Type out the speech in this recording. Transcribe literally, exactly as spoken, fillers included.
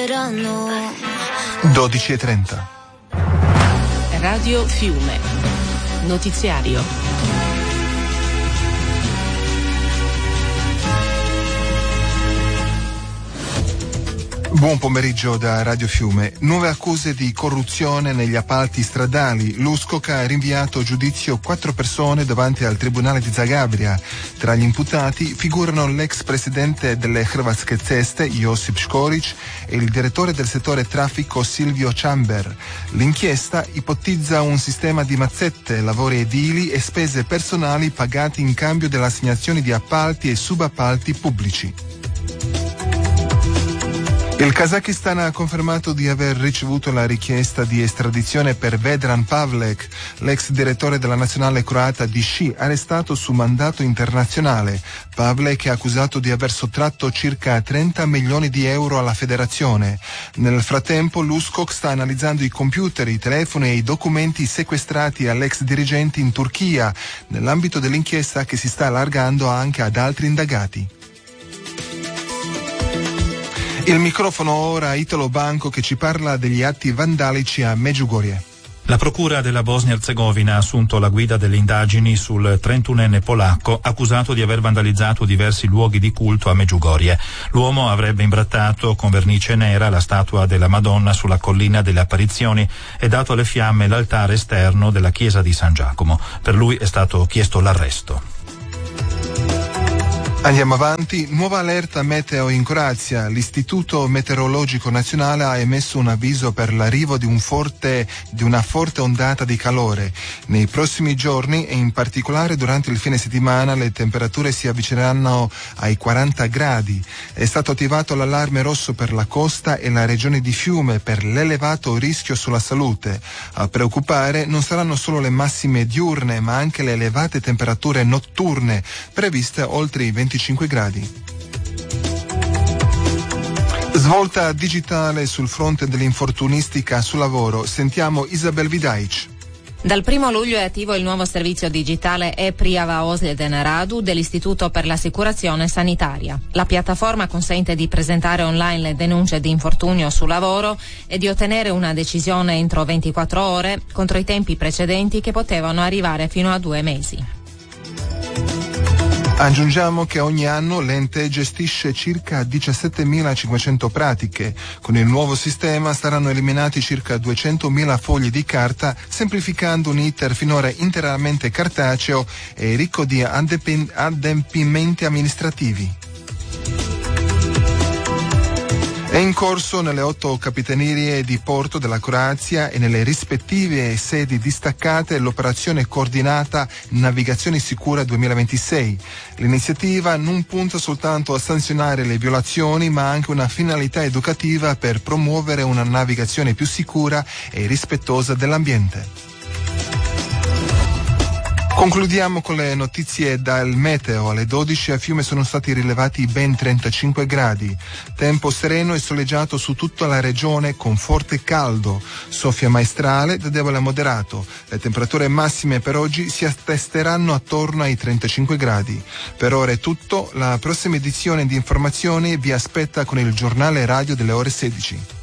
verano. dodici e trenta. Radio Fiume. Notiziario. Buon pomeriggio da Radio Fiume. Nuove accuse di corruzione negli appalti stradali. L'U S C O C ha rinviato a giudizio quattro persone davanti al Tribunale di Zagabria. Tra gli imputati figurano l'ex presidente delle Hrvatske ceste Josip Škorić e il direttore del settore traffico Silvio Čamber. L'inchiesta ipotizza un sistema di mazzette, lavori edili e spese personali pagati in cambio dell'assegnazione di appalti e subappalti pubblici. Il Kazakistan ha confermato di aver ricevuto la richiesta di estradizione per Vedran Pavlek, l'ex direttore della nazionale croata di sci, arrestato su mandato internazionale. Pavlek è accusato di aver sottratto circa trenta milioni di euro alla federazione. Nel frattempo l'U S C O C sta analizzando i computer, i telefoni e i documenti sequestrati all'ex dirigente in Turchia, nell'ambito dell'inchiesta che si sta allargando anche ad altri indagati. Il microfono ora a Italo Banco che ci parla degli atti vandalici a Medjugorje. La procura della Bosnia-Herzegovina ha assunto la guida delle indagini sul trentunenne polacco accusato di aver vandalizzato diversi luoghi di culto a Medjugorje. L'uomo avrebbe imbrattato con vernice nera la statua della Madonna sulla collina delle apparizioni e dato alle fiamme l'altare esterno della chiesa di San Giacomo. Per lui è stato chiesto l'arresto. Andiamo avanti. Nuova allerta meteo in Croazia. L'Istituto Meteorologico Nazionale ha emesso un avviso per l'arrivo di un forte, di una forte ondata di calore. Nei prossimi giorni e in particolare durante il fine settimana le temperature si avvicineranno ai quaranta gradi. È stato attivato l'allarme rosso per la costa e la regione di Fiume per l'elevato rischio sulla salute. A preoccupare non saranno solo le massime diurne ma anche le elevate temperature notturne previste oltre i venticinque gradi. Svolta digitale sul fronte dell'infortunistica sul lavoro. Sentiamo Isabel Vidaic. Dal primo luglio è attivo il nuovo servizio digitale e-Prijava ozljede na radu dell'Istituto per l'assicurazione sanitaria. La piattaforma consente di presentare online le denunce di infortunio sul lavoro e di ottenere una decisione entro ventiquattro ore contro i tempi precedenti che potevano arrivare fino a due mesi. Aggiungiamo che ogni anno l'ente gestisce circa diciassettemilacinquecento pratiche. Con il nuovo sistema saranno eliminati circa duecentomila fogli di carta, semplificando un iter finora interamente cartaceo e ricco di adempimenti amministrativi. È in corso nelle otto capitanerie di porto della Croazia e nelle rispettive sedi distaccate l'operazione coordinata Navigazione Sicura duemilaventisei. L'iniziativa non punta soltanto a sanzionare le violazioni, ma ha anche una finalità educativa per promuovere una navigazione più sicura e rispettosa dell'ambiente. Concludiamo con le notizie dal meteo. Alle dodici a Fiume sono stati rilevati ben trentacinque gradi. Tempo sereno e soleggiato su tutta la regione con forte caldo. Soffia maestrale da debole a moderato. Le temperature massime per oggi si attesteranno attorno ai trentacinque gradi. Per ora è tutto. La prossima edizione di informazioni vi aspetta con il giornale radio delle ore sedici.